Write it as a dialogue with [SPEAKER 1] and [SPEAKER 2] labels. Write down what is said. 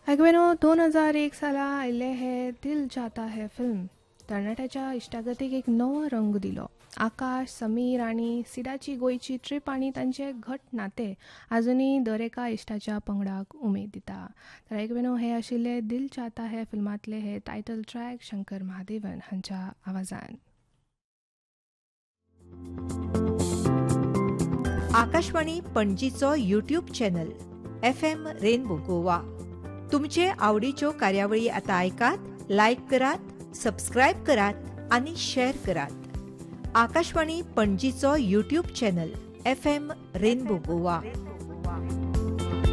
[SPEAKER 1] अगवेनो 2001 साला आयिल्ले हे दिल चाहता है फिल्म तरणाट्याच्या इश्टागतीक एक नवो रंग दिलो. आकाश, समीर आनी सिडाची गोंयची ट्रीप आनी तांचे घट नाते आजुनूय दर एका इश्टाच्या पंगडाक उमेद दिता. तर अगवेनो हे आशिल्ले दिल चाहता है फिल्मांतले हे टायटल ट्रॅक शंकर महादेवन हांच्या आवाजान.
[SPEAKER 2] Akashvani पणजीचो YouTube channel FM rainbow Goa. तुमचे आवडीच्यो कार्यावळी आता ऐकात, लाईक करात, सबस्क्राईब करात आणि शेअर करात. Akashvani पणजीचो YouTube channel FM rainbow Goa.